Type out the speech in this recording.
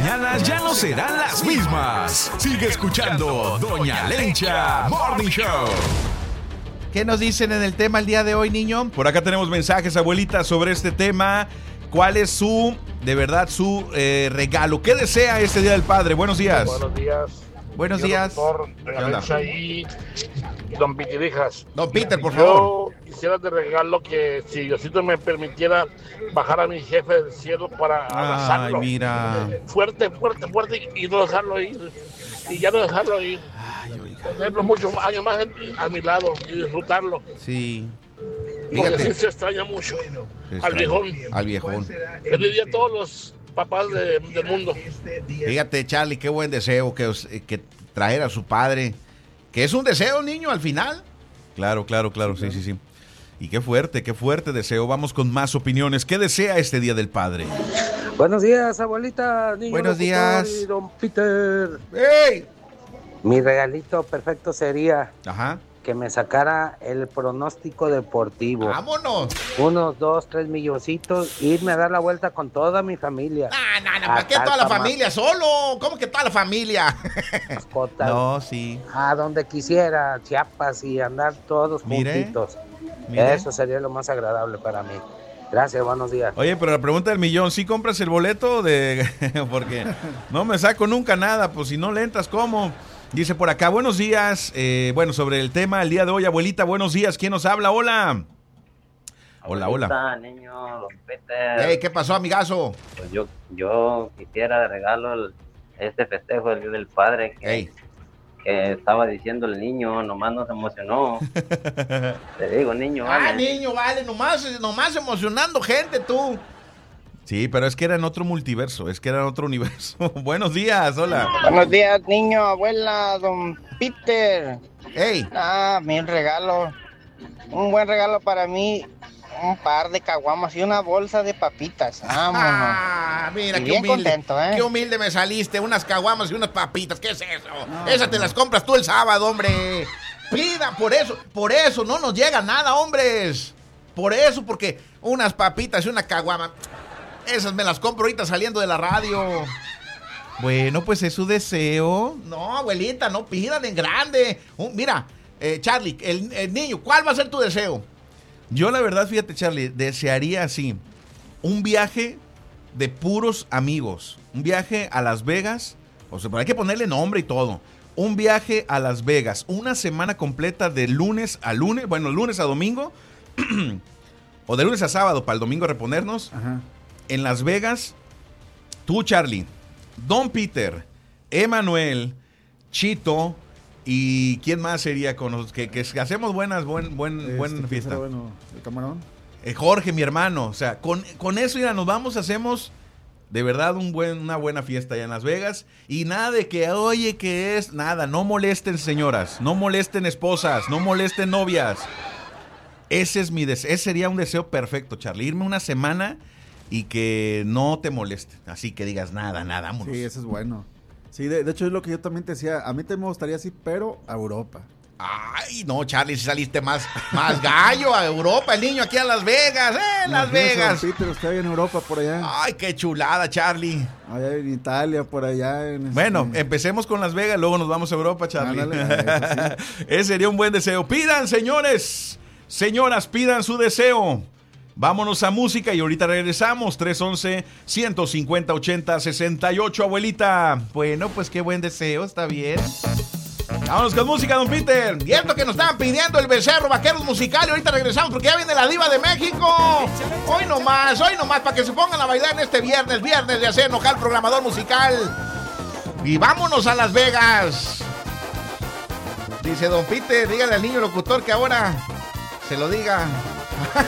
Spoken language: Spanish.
mañanas ya no serán las mismas. Sigue escuchando Doña Lencha Morning Show. ¿Qué nos dicen en el tema el día de hoy, niño? Por acá tenemos mensajes, abuelita, sobre este tema. ¿Cuál es su regalo? ¿Qué desea este Día del Padre? Buenos días. Buenos días. Buenos días. Doctor, y don Pitirijas. Don Peter, por favor. Yo quisiera de regalo que si Diosito me permitiera bajar a mi jefe del cielo para abrazarlo. Ay, mira. Fuerte y no dejarlo ir. Y ya no dejarlo ir. Tenerlo muchos años más a mi lado y disfrutarlo. Sí. Porque Fíjate. sí se extraña mucho al viejón. Al viejón. Feliz día a todos los papás del mundo. Fíjate, Charlie, qué buen deseo que traer a su padre. Que es un deseo, niño, al final. Claro, sí. Y qué fuerte deseo. Vamos con más opiniones. ¿Qué desea este Día del Padre? Buenos días, abuelita. Niño Buenos locutor días. y don Peter. ¡Ey! Mi regalito perfecto sería Ajá. que me sacara el pronóstico deportivo. ¡Vámonos! Unos 2, 3 milloncitos, irme a dar la vuelta con toda mi familia. No, ¿para qué toda la familia solo? ¿Cómo que toda la familia? Mascotas. No, sí. A donde quisiera, Chiapas, y andar todos juntitos. Mire. Eso sería lo más agradable para mí. Gracias, buenos días. Oye, pero la pregunta del millón, ¿sí compras el boleto? Porque no me saco nunca nada, pues si no le entras, ¿cómo? Dice por acá, buenos días, sobre el tema el día de hoy, abuelita, buenos días, ¿quién nos habla? Hola. Hola. Niño, don Peter. Ey, ¿qué pasó, amigazo? Pues yo quisiera de regalo este festejo del Día del Padre que estaba diciendo el niño, nomás nos emocionó. Te digo, niño, vale. Niño, vale, nomás emocionando gente, tú. Sí, pero es que era en otro multiverso, es que era en otro universo. Buenos días, hola. Buenos días, niño, abuela, don Peter. Ey. Mi regalo, un buen regalo para mí, un par de caguamas y una bolsa de papitas. Vámonos. Mira, Y qué bien humilde. contento, ¿eh? Qué humilde me saliste, unas caguamas y unas papitas, ¿qué es eso? Esas te las compras tú el sábado, hombre. Pida, por eso, no nos llega nada, hombres. Por eso, porque unas papitas y una caguama, esas me las compro ahorita saliendo de la radio. Bueno, pues es su deseo. No, abuelita, no pidan en grande. Mira, Charlie, el niño, ¿cuál va a ser tu deseo? Yo la verdad, fíjate, Charlie, desearía así, un viaje de puros amigos, un viaje a Las Vegas, o sea, pero hay que ponerle nombre y todo, un viaje a Las Vegas, una semana completa de lunes a domingo, o de lunes a sábado para el domingo reponernos. Ajá. En Las Vegas, tú, Charlie, Don Peter, Emanuel, Chito, y ¿quién más sería con los que hacemos buena fiesta? Bueno, el camarón. Jorge, mi hermano, o sea, con eso ya nos vamos, hacemos de verdad una buena fiesta allá en Las Vegas, y nada de que, oye, que es, nada, no molesten señoras, no molesten esposas, no molesten novias. Ese sería un deseo perfecto, Charlie, irme una semana y que no te moleste, así que digas nada, vámonos. Sí, eso es bueno. Sí, de hecho es lo que yo también te decía, a mí te me gustaría así, pero a Europa. Ay, no, Charlie, si saliste más gallo a Europa, el niño aquí a Las Vegas, Las Vegas. Peter, usted ahí en Europa, por allá. Ay, qué chulada, Charlie. Allá en Italia, por allá. Bueno, empecemos con Las Vegas, luego nos vamos a Europa, Charlie. Ándale, sí. Ese sería un buen deseo. Pidan, señores, señoras, pidan su deseo. Vámonos a música y ahorita regresamos. 311-150-80-68, abuelita. Bueno, pues qué buen deseo, está bien. Vámonos con música, don Peter. Y esto que nos estaban pidiendo el becerro, Vaqueros Musical, y ahorita regresamos porque ya viene la diva de México. Hoy nomás, para que se pongan a bailar en este viernes de hacer enojar al programador musical. Y vámonos a Las Vegas. Dice don Peter, dígale al niño locutor que ahora se lo diga.